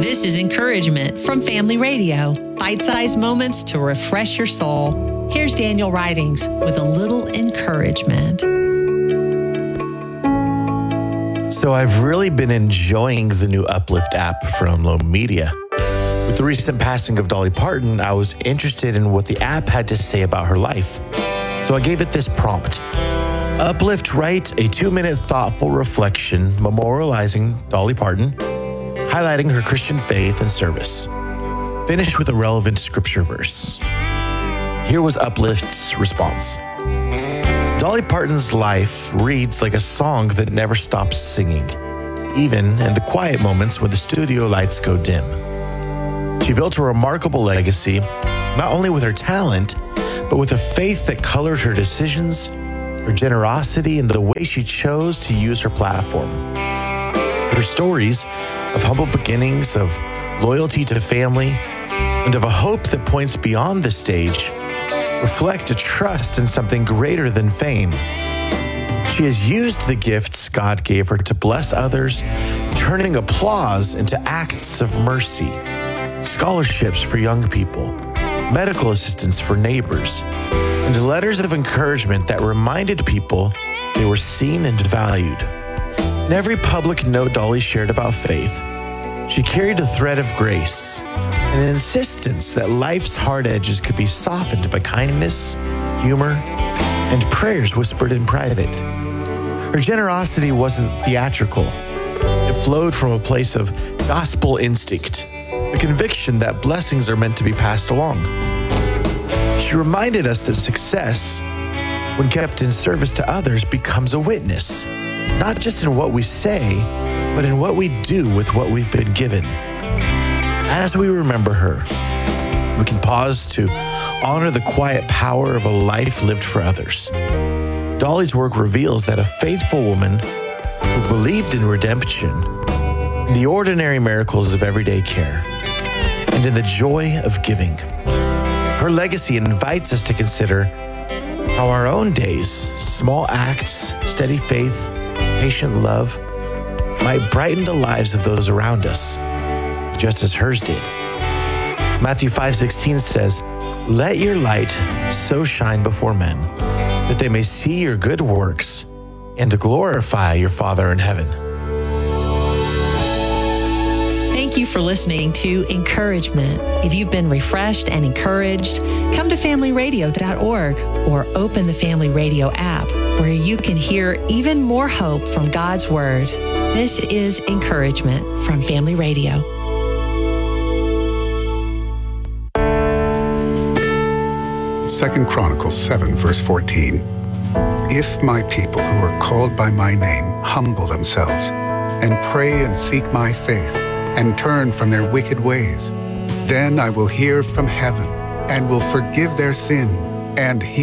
This is Encouragement from Family Radio. Bite-sized moments to refresh your soul. Here's Daniel Ridings with a little encouragement. So I've really been enjoying the new Uplift app from Lone Media. With the recent passing of Dolly Parton, I was interested in what the app had to say about her life. So I gave it this prompt. Uplift, write a 2-minute thoughtful reflection memorializing Dolly Parton, highlighting her Christian faith and service. Finish with a relevant scripture verse. Here was Uplift's response. Dolly Parton's life reads like a song that never stops singing, even in the quiet moments when the studio lights go dim. She built a remarkable legacy, not only with her talent, but with a faith that colored her decisions, her generosity, and the way she chose to use her platform. Her stories of humble beginnings, of loyalty to family, and of a hope that points beyond the stage reflect a trust in something greater than fame. She has used the gifts God gave her to bless others, turning applause into acts of mercy, scholarships for young people, medical assistance for neighbors, and letters of encouragement that reminded people they were seen and valued. In every public note Dolly shared about faith, she carried a thread of grace, an insistence that life's hard edges could be softened by kindness, humor, and prayers whispered in private. Her generosity wasn't theatrical. It flowed from a place of gospel instinct, the conviction that blessings are meant to be passed along. She reminded us that success, when kept in service to others, becomes a witness, not just in what we say, but in what we do with what we've been given. As we remember her, we can pause to honor the quiet power of a life lived for others. Dolly's work reveals that a faithful woman who believed in redemption, in the ordinary miracles of everyday care, and in the joy of giving. Her legacy invites us to consider how our own days, small acts, steady faith, patient love, might brighten the lives of those around us, just as hers did. Matthew 5:16 says, "Let your light so shine before men, that they may see your good works and to glorify your Father in heaven." Thank you for listening to Encouragement. If you've been refreshed and encouraged, come to familyradio.org or open the Family Radio app, where you can hear even more hope from God's Word. This is Encouragement from Family Radio. Second Chronicles 7, verse 14. If my people who are called by my name humble themselves and pray and seek my face and turn from their wicked ways, then I will hear from heaven and will forgive their sin and heal